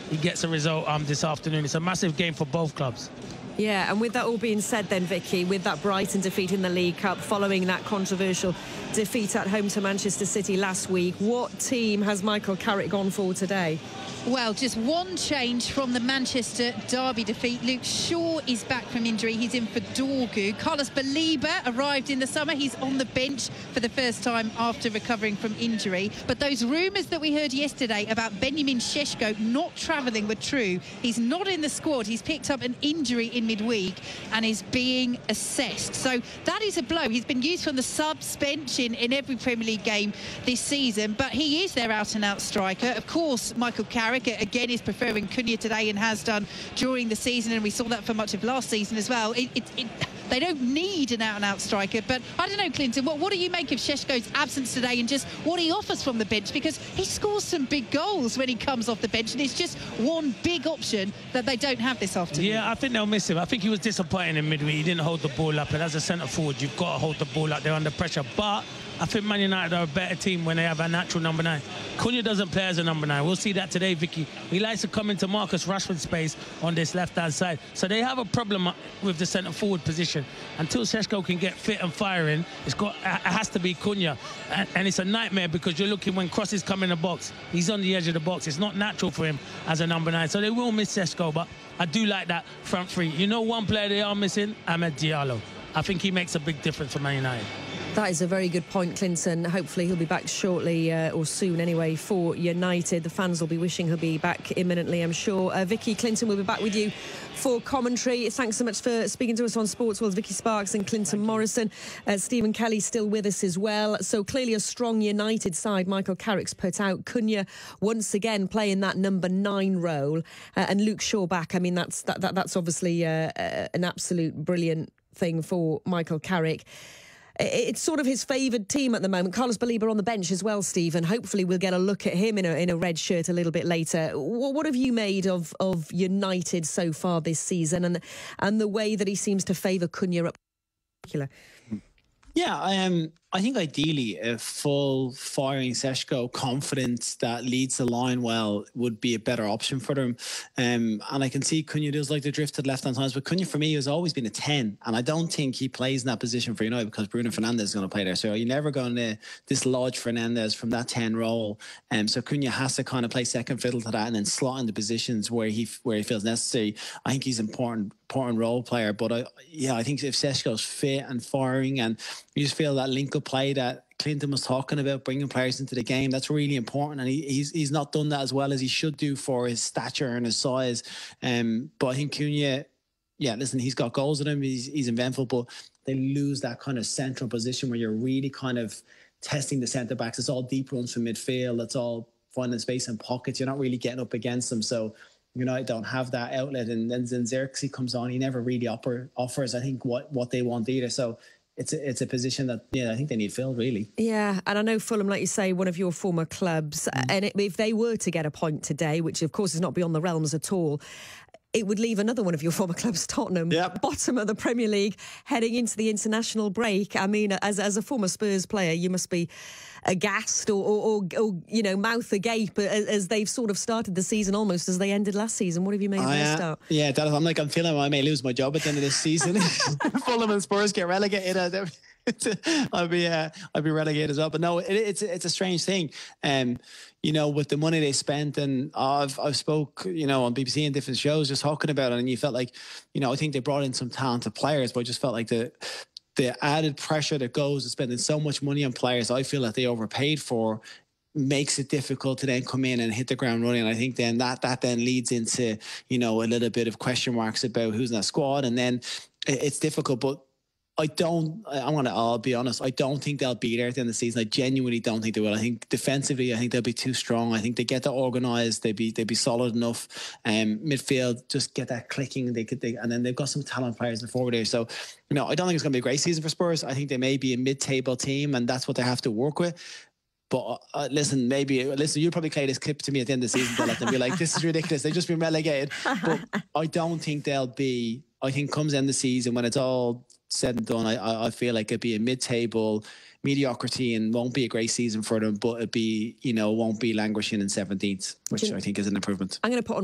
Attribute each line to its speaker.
Speaker 1: he gets a result this afternoon. It's a massive game for both clubs.
Speaker 2: Yeah, and with that all being said then, Vicky, with that Brighton defeat in the League Cup following that controversial defeat at home to Manchester City last week, what team has Michael Carrick gone for today?
Speaker 3: Well, just one change from the Manchester derby defeat. Luke Shaw is back from injury. He's in for Dorgu. Carlos Baleba arrived in the summer. He's on the bench for the first time after recovering from injury. But those rumours that we heard yesterday about Benjamin Šeško not travelling were true. He's not in the squad. He's picked up an injury in midweek and is being assessed. So that is a blow. He's been used from the subs bench in every Premier League game this season, but he is their out-and-out striker. Of course, Michael Carrick again is preferring Cunha today and has done during the season, and we saw that for much of last season as well. They don't need an out-and-out striker, but I don't know, Clinton, what do you make of Šeško's absence today and just what he offers from the bench? Because he scores some big goals when he comes off the bench, and it's just one big option that they don't have this afternoon.
Speaker 1: Yeah, I think they'll miss him. I think he was disappointing in midweek. He didn't hold the ball up, and as a centre-forward, you've got to hold the ball up. They're under pressure, but I think Man United are a better team when they have a natural number 9. Cunha doesn't play as a number 9. We'll see that today, Vicky. He likes to come into Marcus Rashford's space on this left-hand side. So they have a problem with the centre-forward position. Until Šeško can get fit and firing, it has to be Cunha. And it's a nightmare because you're looking when crosses come in the box, he's on the edge of the box. It's not natural for him as a number 9. So they will miss Šeško, but I do like that front three. You know one player they are missing? Amad Diallo. I think he makes a big difference for Man United.
Speaker 2: That is a very good point, Clinton. Hopefully he'll be back shortly, or soon anyway, for United. The fans will be wishing he'll be back imminently, I'm sure. Vicky, Clinton will be back with you for commentary. Thanks so much for speaking to us on Sports World. Vicky Sparks and Clinton Morrison. Stephen Kelly still with us as well. So clearly a strong United side. Michael Carrick's put out. Cunha once again playing that number 9 role. And Luke Shaw back. I mean, that's obviously an absolute brilliant thing for Michael Carrick. It's sort of his favoured team at the moment. Carlos Baleba on the bench as well, Stephen. Hopefully we'll get a look at him in a red shirt a little bit later. What have you made of United so far this season and the way that he seems to favour Cunha in particular?
Speaker 4: Yeah, I think ideally a full firing Šeško, confidence that leads the line well, would be a better option for them. And I can see Cunha does like to drift to the left times, but Cunha for me has always been a 10, and I don't think he plays in that position for United because Bruno Fernandes is going to play there. So you're never going to dislodge Fernandes from that 10 role. So Cunha has to kind of play second fiddle to that and then slot into positions where he feels necessary. I think he's an important role player, but I think if Šeško's fit and firing, and you just feel that link-up play that Clinton was talking about, bringing players into the game, that's really important, and he's not done that as well as he should do for his stature and his size. But I think Cunha, yeah, listen, he's got goals in him, he's inevitable, but they lose that kind of central position where you're really kind of testing the centre-backs. It's all deep runs from midfield, it's all finding space in pockets, you're not really getting up against them. So United don't have that outlet, and then Xerxes comes on, he never really offers I think what they want either. So it's a position that I think they need filled, really.
Speaker 2: Yeah, and I know Fulham, like you say, one of your former clubs, and if they were to get a point today, which of course is not beyond the realms at all, it would leave another one of your former clubs, Tottenham, bottom of the Premier League, heading into the international break. I mean, as a former Spurs player, you must be aghast or mouth agape as they've sort of started the season almost as they ended last season. What have you made of their start?
Speaker 4: Yeah, I'm feeling I may lose my job at the end of this season. Fulham and Spurs get relegated. I'll be relegated as well. But no, it's a strange thing. With the money they spent, and I've spoke, on BBC and different shows just talking about it, and you felt like, I think they brought in some talented players, but I just felt like the added pressure that goes with spending so much money on players, I feel that they overpaid for, makes it difficult to then come in and hit the ground running. And I think then that then leads into, a little bit of question marks about who's in that squad, and then it's difficult. But I'll be honest, I don't think they'll be there at the end of the season. I genuinely don't think they will. I think defensively, they'll be too strong. I think they get that organised. They'd be solid enough. Midfield, just get that clicking. And then they've got some talent players in the forward there. So, I don't think it's going to be a great season for Spurs. I think they may be a mid-table team, and that's what they have to work with. But listen, you'll probably play this clip to me at the end of the season, and be like, this is ridiculous. They've just been relegated. But I don't think they'll be. I think comes the end of the season, when it's all said and done, I feel like it'd be a mid-table mediocrity and won't be a great season for them, but it'd be, won't be languishing in 17th, which I think is an improvement.
Speaker 2: I'm going to put on